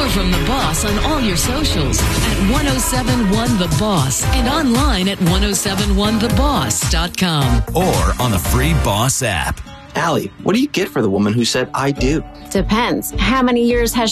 More from The Boss on all your socials at 1071 The Boss and online at 1071theboss.com. Or on the free Boss app. Allie, what do you get for the woman who said, I do? Depends. How many years has